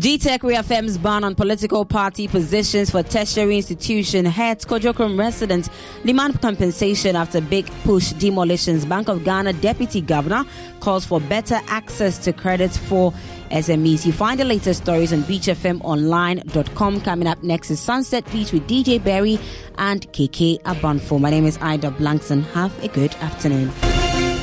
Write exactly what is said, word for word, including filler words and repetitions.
G-Tech reaffirms ban on political party positions for tertiary institution heads. Kojokrom residents demand compensation after big push demolitions. Bank of Ghana Deputy Governor calls for better access to credit for S M Es. You find the latest stories on beach f m online dot com. Coming up next is Sunset Beach with D J Berry and K K Abanfo. My name is Ida Blankson. Have a good afternoon.